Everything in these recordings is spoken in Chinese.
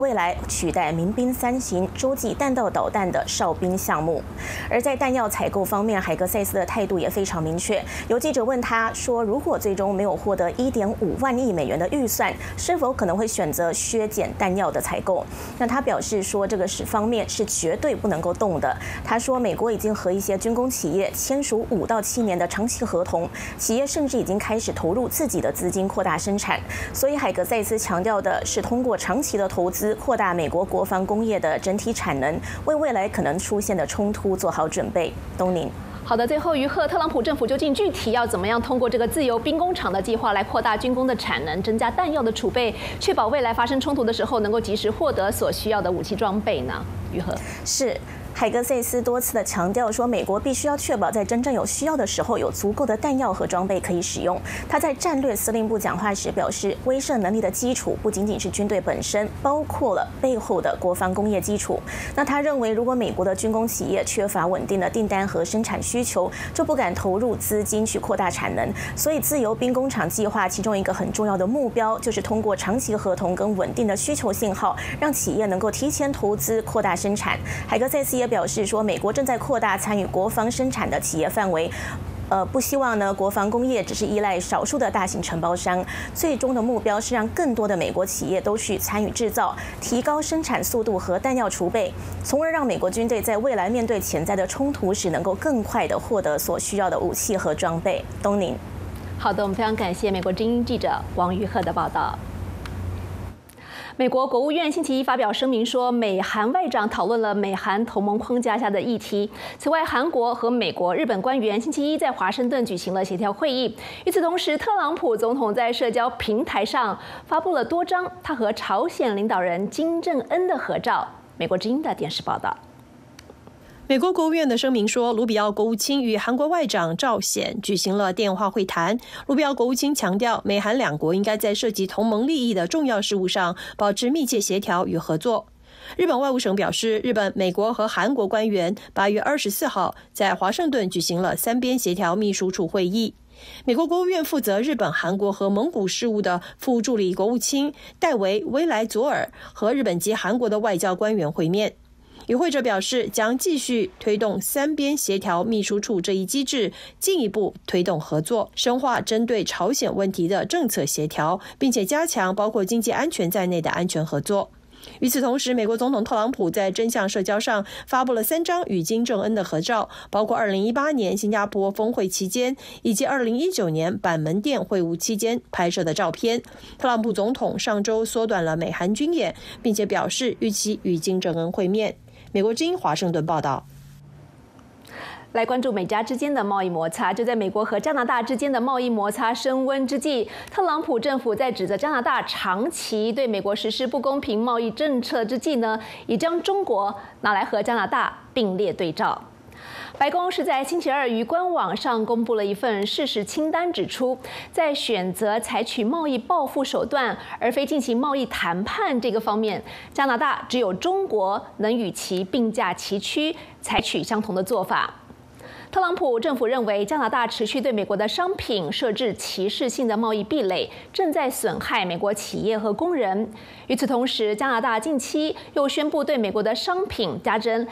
未来取代民兵3型洲际弹道导弹的哨兵项目。而在弹药采购方面，海格塞斯的态度也非常明确。有记者问他说，如果最终没有获得1.5万亿美元的预算，是否可能会选择削减弹药的采购？那他表示说，这个方面是绝对不能够动的。他说，美国已经和一些军工企业签署5到7年的长期合同，企业甚至已经开始投入自己的资金扩大生产。所以海格塞斯强调的是，通过长期的投资，扩大美国国防工业的整体产能，为未来可能出现的冲突做好准备。东宁。 好的，最后于贺，特朗普政府究竟具体要怎么样通过这个自由兵工厂的计划来扩大军工的产能，增加弹药的储备，确保未来发生冲突的时候能够及时获得所需要的武器装备呢？于贺是。海格塞斯多次的强调说，美国必须要确保在真正有需要的时候有足够的弹药和装备可以使用。他在战略司令部讲话时表示，威慑能力的基础不仅仅是军队本身，包括了背后的国防工业基础。那他认为，如果美国的军工企业缺乏稳定的订单和生产需求，就不敢投入资金去扩大产能。所以，自由兵工厂计划其中一个很重要的目标，就是通过长期合同跟稳定的需求信号，让企业能够提前投资扩大生产。海格塞斯也表示说，美国正在扩大参与国防生产的企业范围。不希望呢，国防工业只是依赖少数的大型承包商。最终的目标是让更多的美国企业都去参与制造，提高生产速度和弹药储备，从而让美国军队在未来面对潜在的冲突时，能够更快地获得所需要的武器和装备。东宁。 好的，我们非常感谢美国之音记者王于鹤的报道。美国国务院星期一发表声明说，美韩外长讨论了美韩同盟框架下的议题。此外，韩国和美国、日本官员星期一在华盛顿举行了协调会议。与此同时，特朗普总统在社交平台上发布了多张他和朝鲜领导人金正恩的合照。美国之音的电视报道。 美国国务院的声明说，卢比奥国务卿与韩国外长赵显举行了电话会谈。卢比奥国务卿强调，美韩两国应该在涉及同盟利益的重要事务上保持密切协调与合作。日本外务省表示，日本、美国和韩国官员8月24号在华盛顿举行了3边协调秘书处会议。美国国务院负责日本、韩国和蒙古事务的副助理国务卿戴维·威莱佐尔和日本及韩国的外交官员会面。与会者表示，将继续推动3边协调秘书处这一机制，进一步推动合作，深化针对朝鲜问题的政策协调，并且加强包括经济安全在内的安全合作。与此同时，美国总统特朗普在真相社交上发布了3张与金正恩的合照，包括2018年新加坡峰会期间以及2019年板门店会晤期间拍摄的照片。特朗普总统上周缩短了美韩军演，并且表示预期与金正恩会面。美国之音华盛顿报道。 来关注美加之间的贸易摩擦。就在美国和加拿大之间的贸易摩擦升温之际，特朗普政府在指责加拿大长期对美国实施不公平贸易政策之际呢，也将中国拿来和加拿大并列对照。白宫是在星期二于官网上公布了一份事实清单，指出在选择采取贸易报复手段而非进行贸易谈判这个方面，加拿大只有中国能与其并驾齐驱，采取相同的做法。特朗普政府认为，加拿大持续对美国的商品设置歧视性的贸易壁垒，正在损害美国企业和工人。与此同时，加拿大近期又宣布对美国的商品加征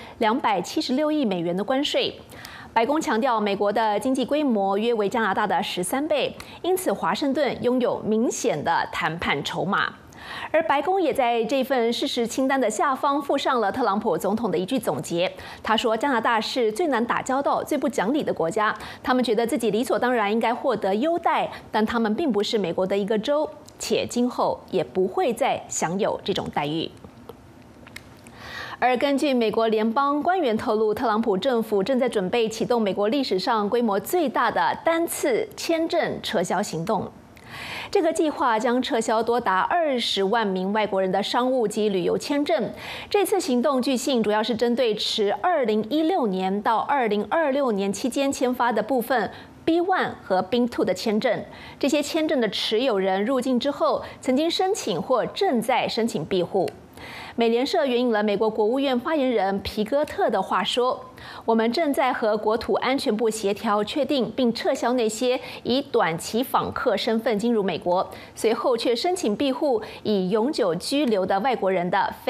276亿美元的关税。白宫强调，美国的经济规模约为加拿大的13倍，因此华盛顿拥有明显的谈判筹码。而白宫也在这份事实清单的下方附上了特朗普总统的一句总结。他说，加拿大是最难打交道、最不讲理的国家，他们觉得自己理所当然应该获得优待，但他们并不是美国的一个州，且今后也不会再享有这种待遇。而根据美国联邦官员透露，特朗普政府正在准备启动美国历史上规模最大的单次签证撤销行动。这个计划将撤销多达20万名外国人的商务及旅游签证。这次行动据信主要是针对持2016年到2026年期间签发的部分 B1 和 B2 的签证。这些签证的持有人入境之后，曾经申请或正在申请庇护。 美联社援引了美国国务院发言人皮戈特的话说：“我们正在和国土安全部协调，确定并撤销那些以短期访客身份进入美国，随后却申请庇护以永久居留的外国人的